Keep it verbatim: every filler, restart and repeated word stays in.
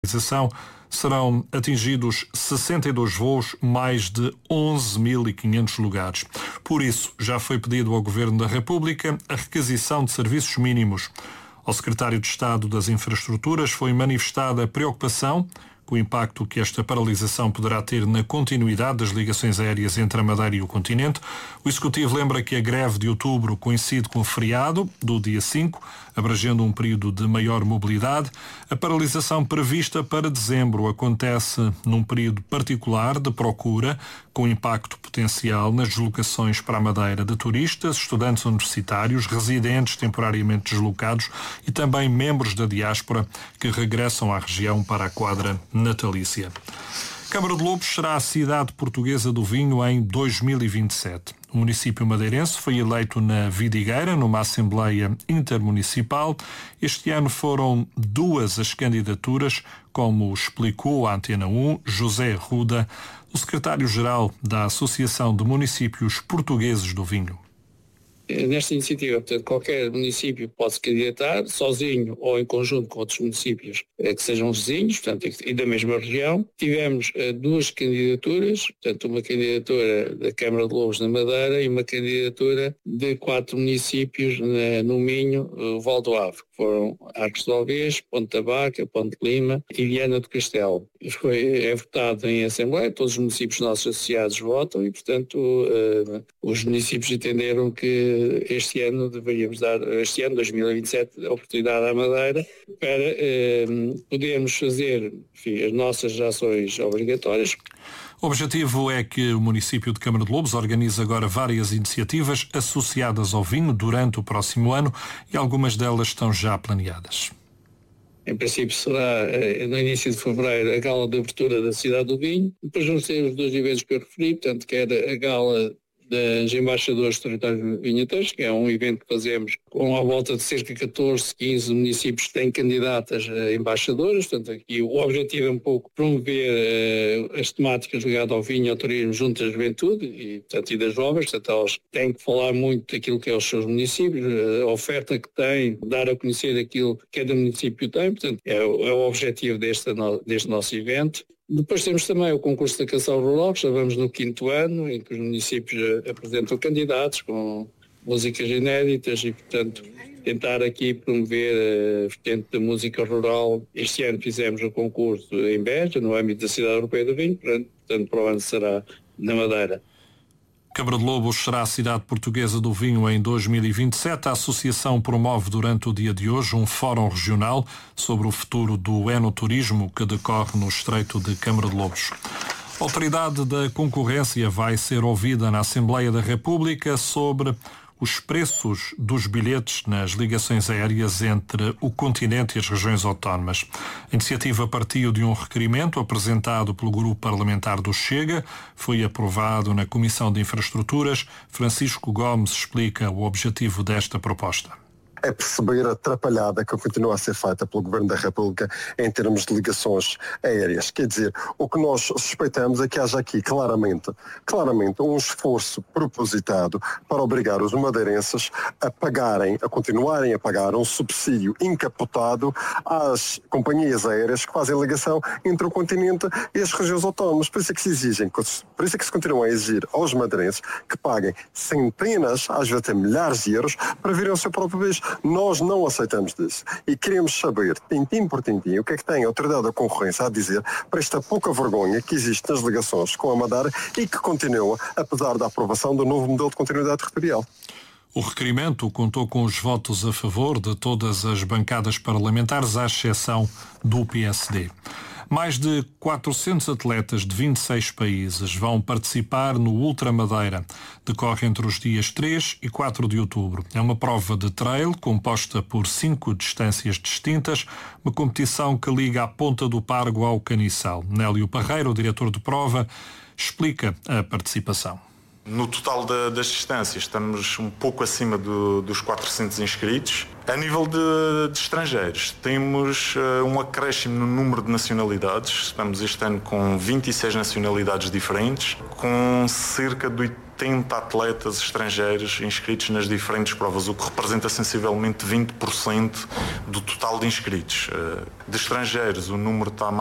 serão atingidos sessenta e dois voos, mais de onze mil e quinhentos lugares. Por isso, já foi pedido ao Governo da República a requisição de serviços mínimos. Ao Secretário de Estado das Infraestruturas foi manifestada a preocupação com o impacto que esta paralisação poderá ter na continuidade das ligações aéreas entre a Madeira e o continente. O Executivo lembra que a greve de outubro coincide com o feriado do dia cinco, abrangendo um período de maior mobilidade. A paralisação prevista para dezembro acontece num período particular de procura, com impacto potencial nas deslocações para a Madeira de turistas, estudantes universitários, residentes temporariamente deslocados e também membros da diáspora que regressam à região para a quadra natalícia. Câmara de Lobos será a cidade portuguesa do vinho em dois mil e vinte e sete. O município madeirense foi eleito na Vidigueira, numa Assembleia Intermunicipal. Este ano foram duas as candidaturas, como explicou a Antena um, José Ruda, o secretário-geral da Associação de Municípios Portugueses do Vinho. Nesta iniciativa, portanto, qualquer município pode se candidatar, sozinho ou em conjunto com outros municípios eh, que sejam vizinhos, portanto, e da mesma região. Tivemos eh, duas candidaturas, portanto, uma candidatura da Câmara de Lobos na Madeira e uma candidatura de quatro municípios na, no Minho, o Val do Ave, que foram Arcos de Alvês, Ponte da Barca, Ponte de Lima e Viana do Castelo. Foi, é votado em Assembleia, todos os municípios nossos associados votam e, portanto, eh, os municípios entenderam que este ano deveríamos dar, este ano, dois mil e vinte e sete, a oportunidade à Madeira para eh, podermos fazer, enfim, as nossas ações obrigatórias. O objetivo é que o município de Câmara de Lobos organize agora várias iniciativas associadas ao vinho durante o próximo ano e algumas delas estão já planeadas. Em princípio será no início de fevereiro a gala de abertura da Cidade do Vinho. Depois vamos ter os dois eventos que eu referi, portanto, que era a gala das embaixadores territoriais vinheteiros, que é um evento que fazemos com a volta de cerca de catorze, quinze municípios que têm candidatas a embaixadoras. Portanto, aqui o objetivo é um pouco promover uh, as temáticas ligadas ao vinho e ao turismo junto à juventude e, portanto, e das jovens. Portanto, elas têm que falar muito daquilo que é os seus municípios, a oferta que têm, dar a conhecer aquilo que cada município tem. Portanto, é, é o objetivo deste, deste nosso evento. Depois temos também o concurso da canção rural, que já vamos no quinto ano, em que os municípios apresentam candidatos com músicas inéditas e, portanto, tentar aqui promover a vertente da música rural. Este ano fizemos o concurso em Beja, no âmbito da Cidade Europeia do Vinho, portanto, para o ano será na Madeira. Câmara de Lobos será a cidade portuguesa do vinho em dois mil e vinte e sete. A associação promove durante o dia de hoje um fórum regional sobre o futuro do enoturismo que decorre no Estreito de Câmara de Lobos. A Autoridade da Concorrência vai ser ouvida na Assembleia da República sobre os preços dos bilhetes nas ligações aéreas entre o continente e as regiões autónomas. A iniciativa partiu de um requerimento apresentado pelo Grupo Parlamentar do Chega, foi aprovado na Comissão de Infraestruturas. Francisco Gomes explica o objetivo desta proposta. É perceber a atrapalhada que continua a ser feita pelo Governo da República em termos de ligações aéreas. Quer dizer, o que nós suspeitamos é que haja aqui claramente, claramente um esforço propositado para obrigar os madeirenses a pagarem, a continuarem a pagar um subsídio encapotado às companhias aéreas que fazem ligação entre o continente e as regiões autónomas. Por isso é que se exigem, por isso é que se continuam a exigir aos madeirenses que paguem centenas, às vezes até milhares de euros para virem ao seu próprio país. Nós não aceitamos disso e queremos saber, tintim por tintim, o que é que tem a Autoridade da Concorrência a dizer para esta pouca vergonha que existe nas ligações com a Madeira e que continua, apesar da aprovação do novo modelo de continuidade territorial. O requerimento contou com os votos a favor de todas as bancadas parlamentares, à exceção do P S D. Mais de quatrocentos atletas de vinte e seis países vão participar no Ultra Madeira. Decorre entre os dias três e quatro de outubro. É uma prova de trail composta por cinco distâncias distintas, uma competição que liga a Ponta do Pargo ao Caniçal. Nélio Parreira, o diretor de prova, explica a participação. No total da, das distâncias estamos um pouco acima do, dos quatrocentos inscritos. A nível de, de estrangeiros, temos uh, um acréscimo no número de nacionalidades. Estamos este ano com vinte e seis nacionalidades diferentes, com cerca de oitenta atletas estrangeiros inscritos nas diferentes provas, o que representa sensivelmente vinte por cento do total de inscritos. De estrangeiros, o número está